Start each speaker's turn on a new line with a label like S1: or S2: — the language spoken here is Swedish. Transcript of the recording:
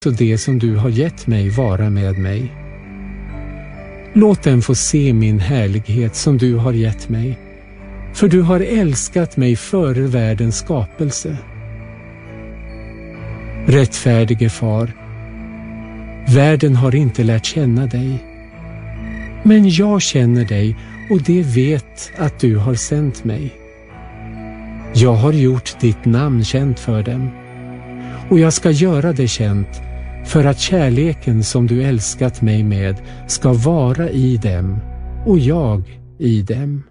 S1: och det som du har gett mig vara med mig. Låt dem få se min härlighet som du har gett mig, för du har älskat mig före världens skapelse. Rättfärdige far, världen har inte lärt känna dig, men jag känner dig och det vet att du har sänt mig. Jag har gjort ditt namn känt för dem, och jag ska göra det känt för att kärleken som du älskat mig med ska vara i dem och jag i dem.